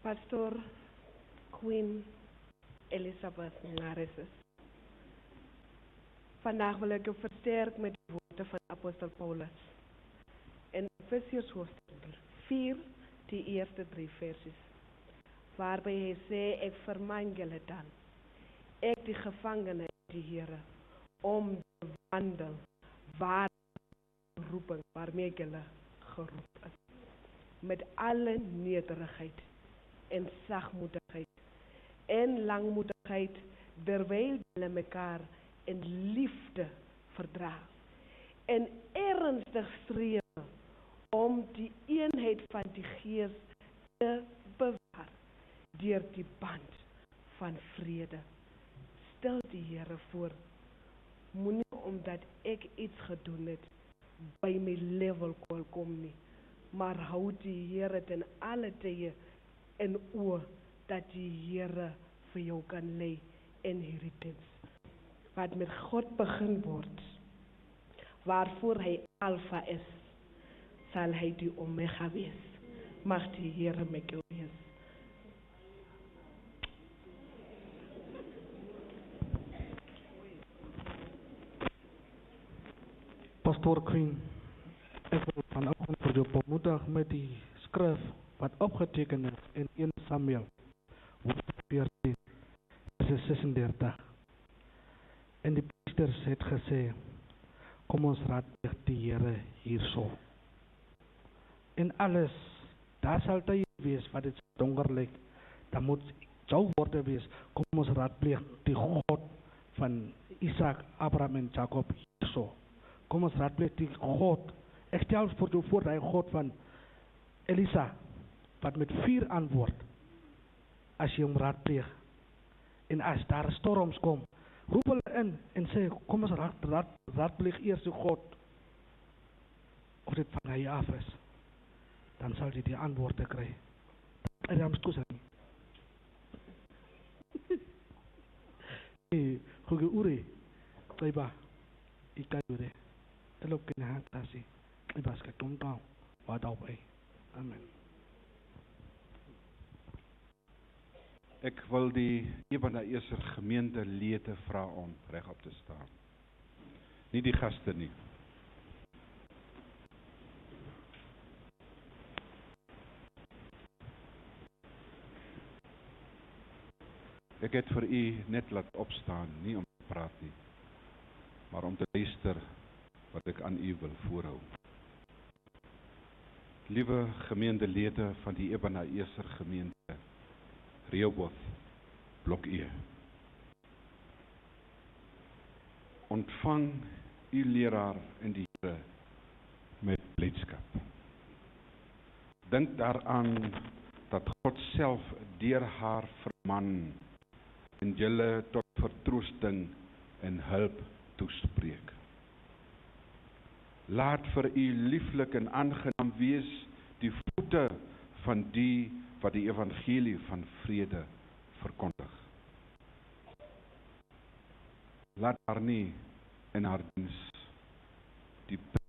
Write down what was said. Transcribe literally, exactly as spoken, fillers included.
Pastor Queen Elizabeth Ngareses. Vandaag wil ik u versterken met de woorden van apostel Paulus. In Efesiërs hoofdstuk vier, die eerste drie versies. Waarbij hij zei, ik vermaan jullie dan, ik die gevangenen die Heere, om te wandelen, waar roepen, waarmee jullie geroepen is. Met alle nederigheid en zachtmoedigheid en langmoedigheid, terwijl jullie elkaar in liefde verdragen. En ernstig streven om die eenheid van die geest te bewaren, door die band van vrede. Stel die Heere voor, moenie omdat ik iets gedoen heb, bij mijn level kom nie, maar houd die Heere ten alle tye in oor, dat die Heere vir jou kan lei in hierdie diens. Wat met God begin word, waarvoor hy Alpha is, sal hy die Omega wees. Mag die Heere met jou wees. Pastor Queen, ek wil vanoggend vir jou bemoedig met die skrif wat opgeteken is in een Samuel veertien vers sesendertig. En die priesters het gesê, kom ons raadpleeg die Here hierso. En alles, daar sal tye wees wat dit donker lyk, dan moet jou woorde wees, kom ons raadpleeg die God van Isaac, Abraham en Jacob hierso. Kom ons raadpleeg die God, ek stel voor jou voor die God van Elisa, wat met vuur antwoord, as jy hom raadpleeg. En as daar storms kom, roep hulle in en sê, kom ons raad, raad, raadpleeg eers die God, of dit van hy af is, dan sal jy die antwoorde kry. En dan skoes hy. Hey, goeie ure, kaiba, ikayure, elok kinahantasi, kaiba ska tumtao, wadaw bay. Amen. Ek wil die Ebenezer gemeentelede vra om regop te staan. Nie die gaste nie. Ek het vir u net laat opstaan, nie om te praat nie, maar om te luister wat ek aan u wil voorhou. Liewe gemeentelede van die Ebenezer gemeente, Rehoboth, blok E. Ontvang u leraar in die Here met blydskap. Dink daaraan dat God self deur haar verman en julle tot vertroosting en hulp toespreek. Laat vir u lieflik en aangenaam wees die voete van die wat die evangelie van vrede verkondig. Laat haar nie in haar diens die